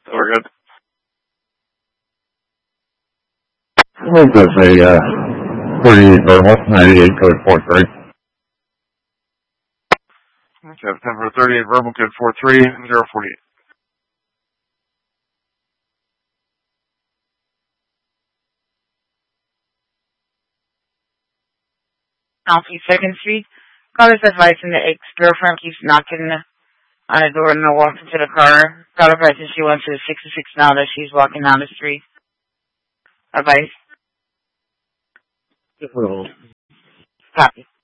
So we're good. This is a 38 verbal, 98 code 43. Okay, September 38 verbal code 43048. South 2nd Street. Caller's advising the ex-girlfriend keeps knocking on the door and walks into the car. Caller says she wants to 66 now that she's walking down the street. Advice. Just a little. Copy.